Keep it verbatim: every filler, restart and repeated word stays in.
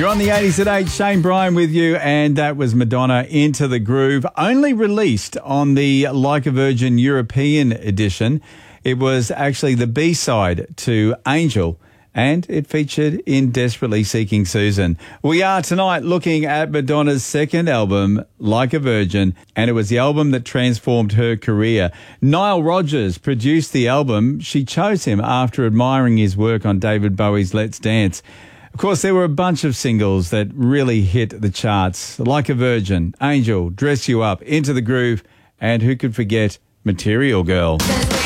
You're on the eighties at eight, Shane Bryan with you, and that was Madonna, Into the Groove, only released on the Like a Virgin European edition. It was actually the B-side to Angel, and it featured in Desperately Seeking Susan. We are tonight looking at Madonna's second album, Like a Virgin, and it was the album that transformed her career. Nile Rodgers produced the album. She chose him after admiring his work on David Bowie's Let's Dance. Of course, there were a bunch of singles that really hit the charts, Like a Virgin, Angel, Dress You Up, Into the Groove, and who could forget Material Girl.